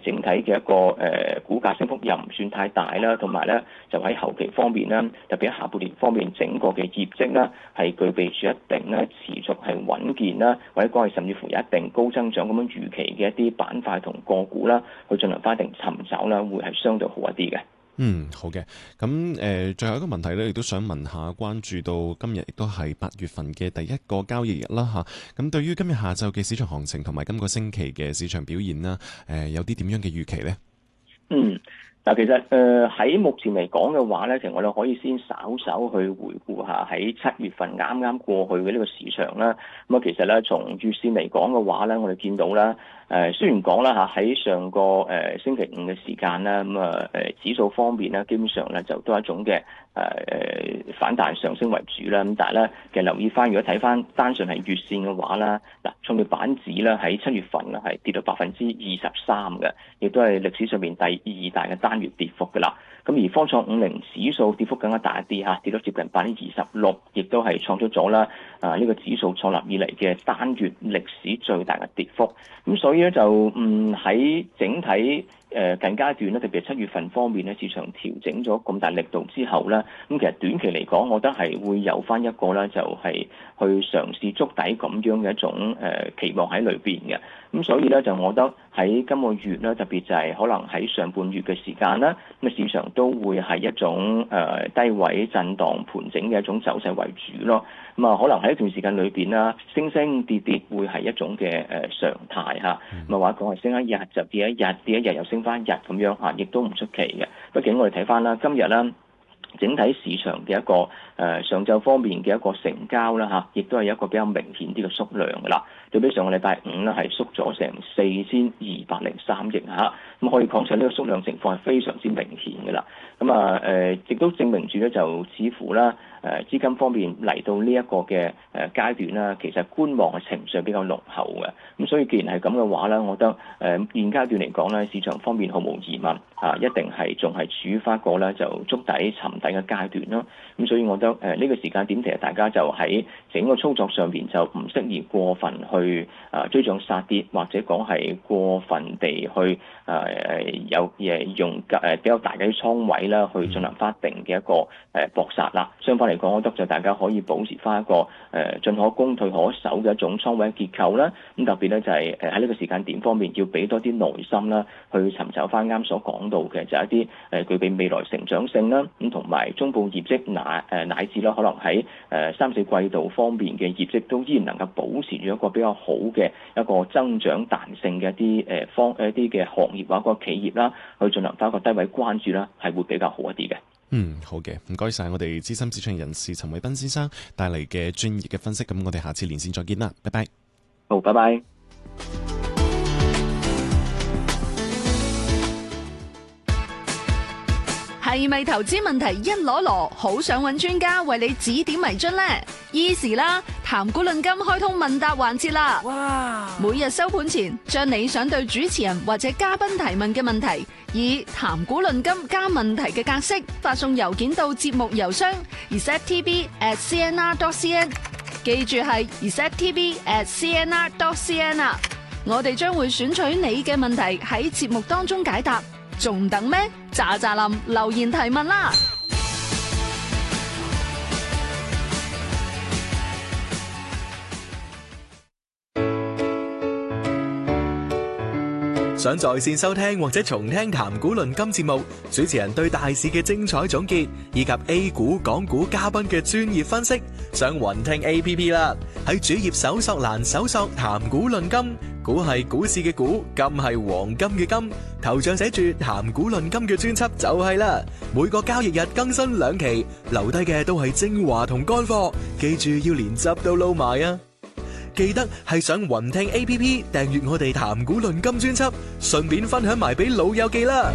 整體嘅一個股價升幅又唔算太大啦，同埋咧就喺後期方面啦，特別喺下半年方面整個嘅業績啦係具備住一定咧持續係穩健啦，或者講係甚至乎有一定高增長咁樣預期嘅一啲板塊同個股啦，去進行翻一定尋找啦，會係相對好一啲嘅。 好嘅。咁最後一個問題咧，亦都想問下，關注到今日亦都係8月份嘅第一個交易日啦嚇。咁對於今日下晝嘅市場行情同埋今個星期嘅市場表現啦，有啲點樣嘅預期呢？ 嗱，其實喺目前嚟講嘅話咧，其實我哋可以先稍稍去回顧下喺7月份啱啱過去嘅呢個市場啦。咁啊，其實咧從月線嚟講嘅話咧，我哋見到啦，雖然講啦嚇喺上個星期五嘅時間啦，咁啊指數方面咧，基本上咧就都係一種嘅反彈上升為主啦。咁但係咧，其實留意翻，如果睇翻單純係月線嘅話啦，嗱，創業板指咧喺7月份咧係跌到23%嘅，亦都係歷史上面第2大嘅單月跌幅㗎啦。咁而科創50指數跌幅更加大一啲嚇，跌到接近26%，亦都係創出咗啦呢個指數創立以嚟嘅單月歷史最大嘅跌幅。咁所以咧就喺整體近階段咧，特別係7月份方面咧，市場調整咗咁大力度之後咧，咁其實短期嚟講，我覺得係會有翻一個咧，就係去嘗試築底咁樣嘅一種期望喺裏邊嘅。咁所以咧，就我覺得喺今個月咧，特別就係可能喺上半月嘅時間啦，咁市場都會係一種低位震盪盤整嘅一種走勢為主咯。咁啊，可能喺一段時間裏邊啦，升升跌跌會係一種嘅常態嚇。咁啊話講係升一日就跌一日，跌一日又升翻一日咁樣嚇，亦都唔出奇嘅。畢竟我哋睇翻啦，今日啦，整體市場嘅一個上晝方面嘅一個成交啦嚇，亦都係一個比較明顯啲嘅縮量㗎啦。對比上個禮拜五咧，係縮咗成4203億嚇，咁可以講上呢個縮量情況係非常之明顯㗎啦。咁啊亦都證明住咧，就似乎啦資金方面嚟到呢一個嘅階段啦，其實觀望嘅情緒比較濃厚嘅。咁所以既然係咁嘅話咧，我覺得現階段嚟講咧，市場方面毫無疑問一定係仲係處於翻個咧就築底尋底嘅階段咯。咁所以我覺得呢個時間點其實大家就喺整個操作上邊就唔適宜過分去追漲殺跌，或者講係過分地去用比較大嘅倉位啦，去進行翻定嘅一個搏殺啦。相反嚟講，我覺得就大家可以保持翻一個進可攻退可守嘅一種倉位結構啦。咁特別咧就係喺呢個時間點方面，要俾多啲耐心啦，去尋找翻啱所講到嘅就係一啲具備未來成長性啦，咁同埋中部業績乃至啦，可能喺3、4季度方面嘅業績都依然能夠保持住一個比較好嘅一個增長彈性嘅一啲嘅行業或者個企業啦，去進行翻一個低位關注啦，係會比較好一啲嘅。 好嘅，唔該晒我哋資深市場人士陳偉斌先生帶嚟嘅專業嘅分析。咁我哋下次連線再見啦，拜拜。 好，拜拜。 係咪投資問題一籮籮，好想揾專家為你指點迷津呢？Easy 啦，談股論金開通問答環節啦！哇！每日收盤前，將你想對主持人或者嘉賓提問嘅問題，以談股論金加問題嘅格式發送郵件到節目郵箱 receptv@cnr.cn， 記住係 receptv@cnr.cn 啊！我哋將會選取你嘅問題喺節目當中解答。仲等咩？喳喳林留言提問啦！ 想在線收聽或者重聽談股論金節目，主持人對大市嘅精彩總結，以及 A 股、港股嘉賓嘅專業分析，上雲聽 APP 啦！喺主頁搜索欄搜索談股論金，股係股市嘅股，金係黃金嘅金，頭像寫住談股論金嘅專輯就係啦。每個交易日更新2期，留低嘅都係精華同乾貨，記住要連汁都撈埋啊！記得係上雲聽 APP 訂閱我哋談股論金專輯，順便分享埋俾老友記啦。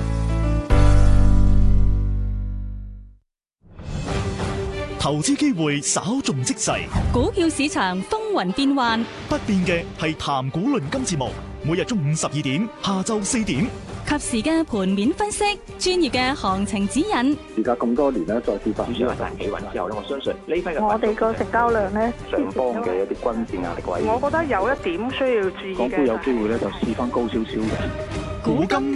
投資機會稍縱即逝， 股票市場風雲變幻， 不變嘅係談股論金節目，每日中午12點，下晝4點， 及時嘅盤面分析，專業嘅行情指引。 而家咁多年咧，再次發展大企穩之後咧，我相信呢批嘅我哋個成交量咧， 上方嘅一啲均線壓力位， 我覺得有一點需要注意嘅， 港股有機會咧就試翻高少少嘅股金